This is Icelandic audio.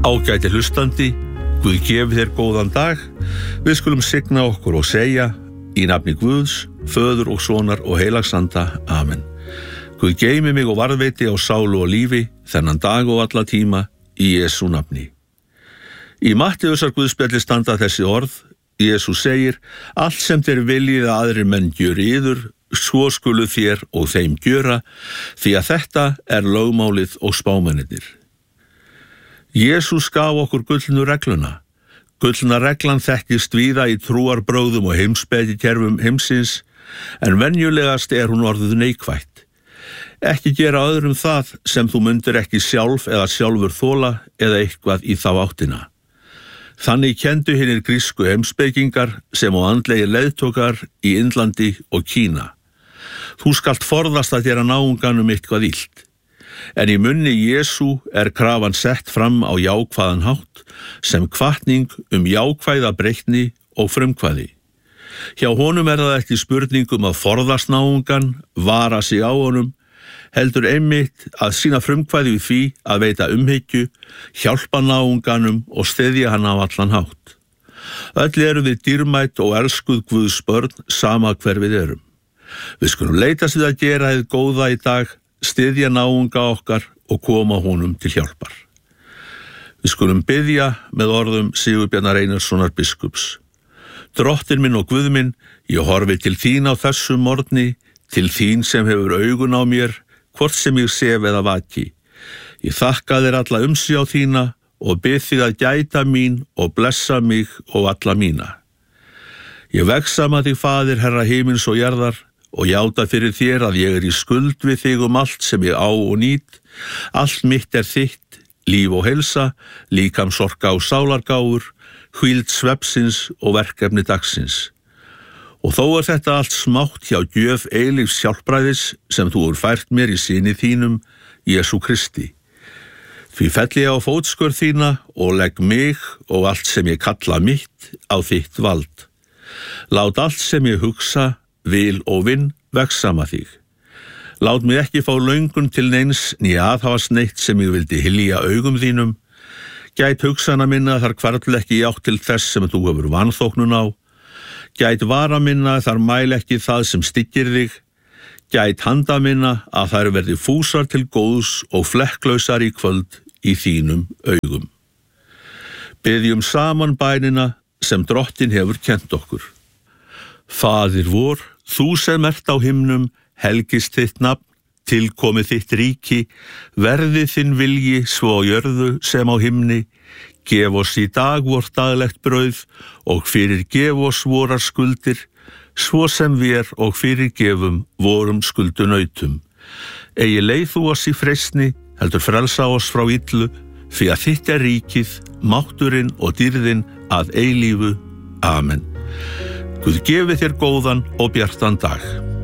Ágæti hlustandi, Guð gefi þér góðan dag. Við skulum signa okkur og segja í nafni Guðs, Föður og Sonar og Heilagsanda. Amen. Guð geymi mig og varðveiti á sálu og lífi þennan dag og alla tíma í Jesú nafni. Í Mattheusar Guðspjalli standa þessi orð. Jesús segir: allt sem þér viljið að aðrir menn gjöri yður, svo skulu þér og þeim gjöra, því að þetta er lögmálið og spámennirnir. Jesús gaf okkur gullnu regluna. Gullna reglan þekkist víða í trúarbrögðum og heimspekikerfum heimsins, en venjulegast er hún orðuð neikvætt. Ekki gera öðrum það sem þú mundir ekki sjálf eða sjálfur þola eða eitthvað í þá áttina. Þannig kenndu hinir grísku heimspekingar sem og andlegir leiðtokar í Indlandi og Kína. Þú skalt forðast að gera náunganum eitthvað illt. En í munni Jesú er krafan sett fram á jákvæðan hátt sem hvatning jákvæða breytni og frumkvæði. Hjá honum er það ekki spurning að forðast náungan, vara sig á honum, heldur einmitt að sýna frumkvæði við því að veita umhyggju, hjálpa náunganum og styðja hann á allan hátt. Öll erum við dýrmæt og elskuð Guðs börn, sama hver við erum. Við skulum leitast við að gera hið góða í dag, styðja náunga okkar og koma honum til hjálpar. Við skulum biðja með orðum Sigurbjarnar Einarssonar biskups. Drottinn minn og Guð minn, ég horfi til þín á þessum morgni, til þín sem hefur augun á mér, hvort sem ég sef eða vaki. Ég þakka þér alla umsjá þína og bið þig að gæta mín og blessa mig og alla mína. Ég vegsama þig, Faðir, Herra himins og jarðar, og játa fyrir þér að ég er í skuld við þig allt sem ég á og nýt. Allt mitt er þitt, líf og heilsa, líkamsorka og sálargáfur, hvíld svefnsins og verkefni dagsins. Og þó er þetta allt smátt hjá gjöf eilífs hjálpræðis sem þú hefur fært mér í syni þínum, Jesú Kristi. Því fell ég á fótskör þína og legg mig og allt sem ég kalla mitt á þitt vald. Lát allt sem ég hugsa, vil og vinn vegsama þig. Lát mig ekki fá löngun til neins né aðhafast neitt sem ég vildi hylja augum þínum. Gæt hugsana minna þar hvarfl ekki í átt til þess sem þú hefur vanþóknun á. Gæt vara minna þar mæl ekki það sem styggir þig. Gæt handa minna að þær verði fúsar til góðs og flekklausar í kvöld í þínum augum. Biðjum saman bænina sem Drottinn hefur kennt okkur. Faðir vor, þú sem ert á himnum, helgist þitt nafn, tilkomi þitt ríki, verði þinn vilji svo á jörðu sem á himni. Gef oss í dag vort daglegt brauð og fyrirgef oss vorar skuldir, svo sem vér og fyrirgefum vorum skuldunautum. Eigi leið þú oss í freistni, heldur frelsa oss frá illu, því að þitt er ríkið, mátturinn og dýrðin að eilífu. Amen. Guð gefi þér góðan og bjartan dag.